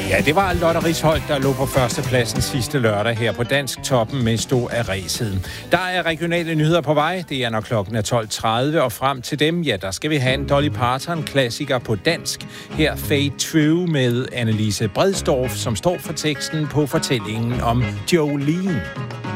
Ja, det var Lotte Risholt, der lå på førstepladsen sidste lørdag her på Dansk Toppen med stå af ræsiden. Der er regionale nyheder på vej. Det er når klokken er 12.30, og frem til dem, ja, der skal vi have en Dolly Parton-klassiker på dansk. Her Fade True med Annelise Bredsdorff, som står for teksten på fortællingen om Jolene.